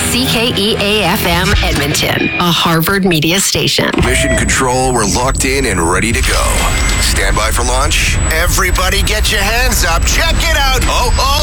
CKEA-FM Edmonton, a Harvard media station. Mission Control, we're locked in and ready to go. Stand by for launch. Everybody get your hands up. Check it out. Ho, ho.